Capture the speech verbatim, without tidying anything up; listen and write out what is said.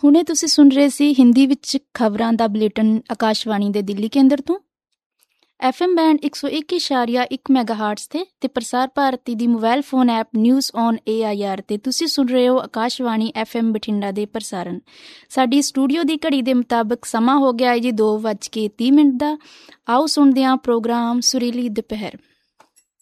ਹੁਣੇ ਤੁਸੀਂ ਸੁਣ ਰਹੇ ਸੀ ਹਿੰਦੀ ਵਿੱਚ ਖਬਰਾਂ ਦਾ ਬੁਲੇਟਿਨ ਆਕਾਸ਼ਵਾਣੀ ਦੇ ਦਿੱਲੀ ਕੇਂਦਰ ਤੋਂ। ਐਫ ਐਮ ਬੈਂਡ ਇੱਕ ਸੌ ਇੱਕ ਇਸ਼ਾਰੀਆ ਇੱਕ ਮੈਗਾ ਹਾਰਟਸ 'ਤੇ ਅਤੇ ਪ੍ਰਸਾਰ ਭਾਰਤੀ ਦੀ mobile phone app news on A I R 'ਤੇ ਤੁਸੀਂ ਸੁਣ ਰਹੇ ਹੋ ਆਕਾਸ਼ਵਾਣੀ ਐਫ ਐਮ ਬਠਿੰਡਾ ਦੇ ਪ੍ਰਸਾਰਣ। ਸਾਡੀ ਸਟੂਡੀਓ ਦੀ ਘੜੀ ਦੇ ਮੁਤਾਬਕ ਸਮਾਂ ਹੋ ਗਿਆ ਹੈ ਜੀ ਦੋ ਵੱਜ ਕੇ ਤੀਹ ਮਿੰਟ ਦਾ। ਆਓ ਸੁਣਦੇ ਹਾਂ ਪ੍ਰੋਗਰਾਮ ਸੁਰੀਲੀ ਦੁਪਹਿਰ।